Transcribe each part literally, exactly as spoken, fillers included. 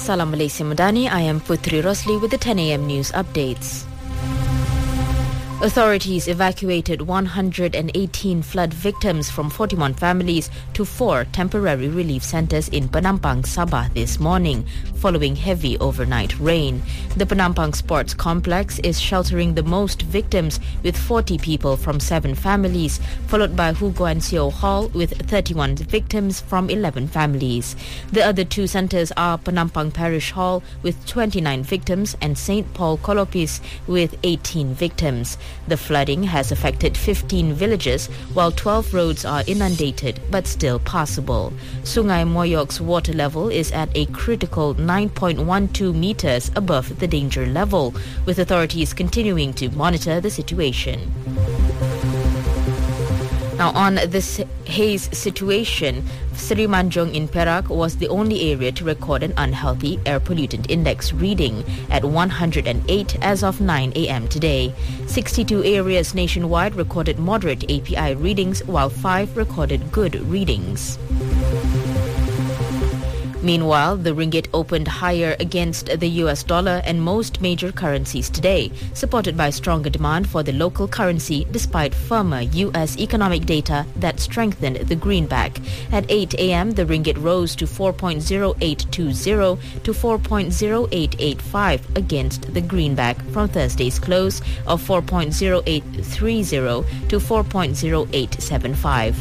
Salam Malaysia Madani, I am Putri Rosli with the ten a.m. news updates. Authorities evacuated one hundred eighteen flood victims from forty-one families to four temporary relief centres in Penampang, Sabah this morning, following heavy overnight rain. The Penampang Sports Complex is sheltering the most victims with forty people from seven families, followed by Hu Guan Siu Hall with thirty-one victims from eleven families. The other two centres are Penampang Parish Hall with twenty-nine victims and Saint Paul Kolopis with eighteen victims. The flooding has affected fifteen villages, while twelve roads are inundated but still passable. Sungai Moyok's water level is at a critical nine point one two meters above the danger level, with authorities continuing to monitor the situation. Now, on this haze situation, Seri Manjung in Perak was the only area to record an unhealthy air pollutant index reading at one hundred eight as of nine a.m. today. sixty-two areas nationwide recorded moderate A P I readings, while five recorded good readings. Meanwhile, the ringgit opened higher against the U S dollar and most major currencies today, supported by stronger demand for the local currency despite firmer U S economic data that strengthened the greenback. At eight a.m., the ringgit rose to four point zero eight two zero to four point zero eight eight five against the greenback from Thursday's close of four point zero eight three zero to four point zero eight seven five.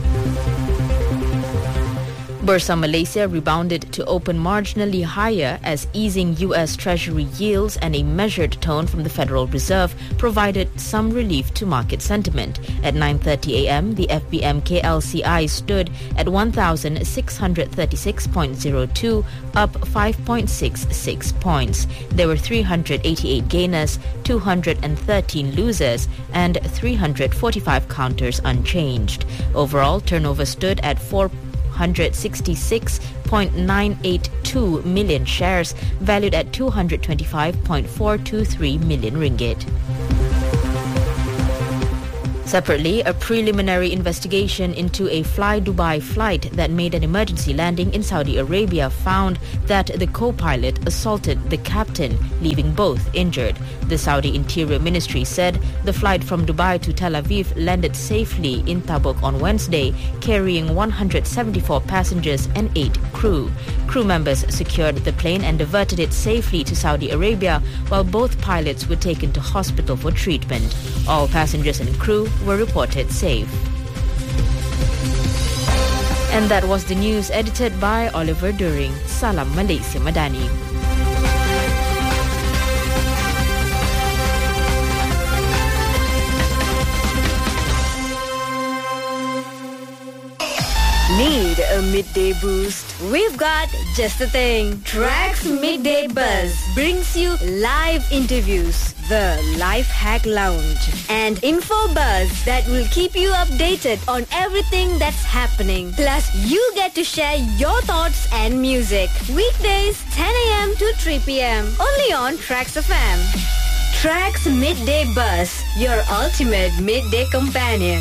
Bursa Malaysia rebounded to open marginally higher as easing U S Treasury yields and a measured tone from the Federal Reserve provided some relief to market sentiment. At nine thirty a.m., the F B M K L C I stood at one thousand six hundred thirty-six point zero two, up five point six six points. There were three hundred eighty-eight gainers, two hundred thirteen losers, and three hundred forty-five counters unchanged. Overall, turnover stood at four one hundred sixty-six point nine eight two million shares, valued at two hundred twenty-five point four two three million ringgit. Separately, a preliminary investigation into a Fly Dubai flight that made an emergency landing in Saudi Arabia found that the co-pilot assaulted the captain, leaving both injured. The Saudi Interior Ministry said the flight from Dubai to Tel Aviv landed safely in Tabuk on Wednesday, carrying one hundred seventy-four passengers and eight crew. Crew members secured the plane and diverted it safely to Saudi Arabia, while both pilots were taken to hospital for treatment. All passengers and crew were reported safe. And that was the news edited by Oliver During. Salam Malaysia Madani. Need a midday boost? We've got just the thing. Tracks Midday Buzz brings you live interviews, the Life Hack Lounge, and info buzz that will keep you updated on everything that's happening. Plus, you get to share your thoughts and music. Weekdays, ten a.m. to three p.m. Only on Tracks F M. Tracks Midday Buzz, your ultimate midday companion.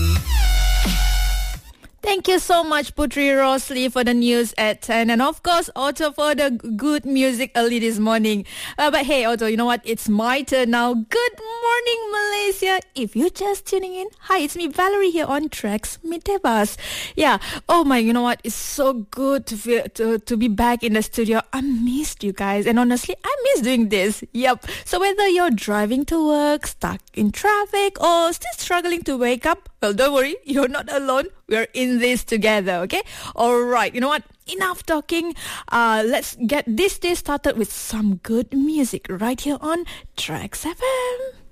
Thank you so much, Putri Rosli, for the news at ten. And of course, Otto, for the good music early this morning. Uh, but hey, Otto, you know what? It's my turn now. Good morning, Malaysia. If you're just tuning in, hi, it's me, Valerie, here on Tracks Midday Buzz. Yeah. Oh my, you know what? It's so good to, feel, to, to be back in the studio. I missed you guys. And honestly, I miss doing this. Yep. So whether you're driving to work, stuck in traffic, or still struggling to wake up, well, don't worry, you're not alone. We're in this together, okay? All right, you know what? Enough talking. Uh, let's get this day started with some good music right here on Tracks F M.